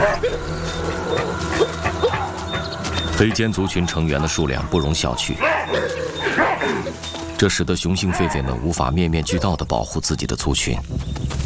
黑肩族群成员的数量不容小觑，这使得雄性狒狒们无法面面俱到地保护自己的族群。